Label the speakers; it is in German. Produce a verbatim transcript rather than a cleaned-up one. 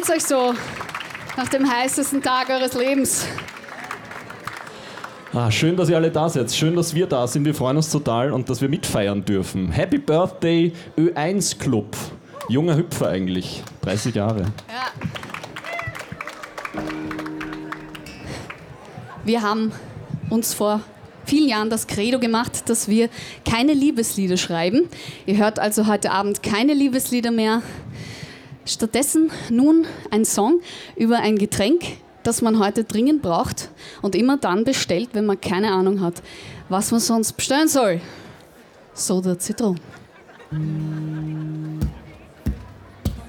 Speaker 1: geht's euch so nach dem heißesten Tag eures Lebens?
Speaker 2: Ah, schön, dass ihr alle da seid. Schön, dass wir da sind. Wir freuen uns total und dass wir mitfeiern dürfen. Happy Birthday Ö eins Club. Junger Hüpfer eigentlich. dreißig Jahre.
Speaker 1: Ja. Wir haben uns vor vielen Jahren das Credo gemacht, dass wir keine Liebeslieder schreiben. Ihr hört also heute Abend keine Liebeslieder mehr. Stattdessen nun ein Song über ein Getränk, das man heute dringend braucht und immer dann bestellt, wenn man keine Ahnung hat, was man sonst bestellen soll. Soda Zitron.